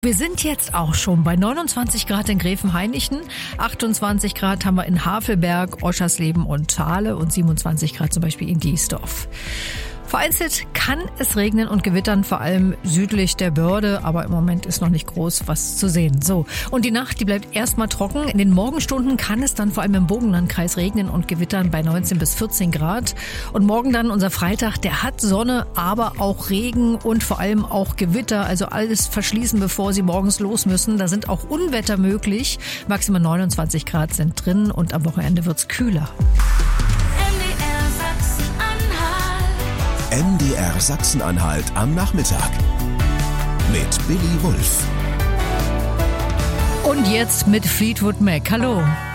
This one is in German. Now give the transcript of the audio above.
Wir sind jetzt auch schon bei 29 Grad in Gräfenhainichen, 28 Grad haben wir in Havelberg, Oschersleben und Thale und 27 Grad zum Beispiel in Diesdorf. Vereinzelt kann es regnen und gewittern, vor allem südlich der Börde, aber im Moment ist noch nicht groß was zu sehen. So, und die Nacht, die bleibt erstmal trocken. In den Morgenstunden kann es dann vor allem im Burgenlandkreis regnen und gewittern bei 19 bis 14 Grad. Und morgen dann unser Freitag, der hat Sonne, aber auch Regen und vor allem auch Gewitter. Also alles verschließen, bevor Sie morgens los müssen. Da sind auch Unwetter möglich. Maximal 29 Grad sind drin und am Wochenende wird's kühler. MDR Sachsen-Anhalt am Nachmittag mit Billy Wulff. Und jetzt mit Fleetwood Mac. Hallo.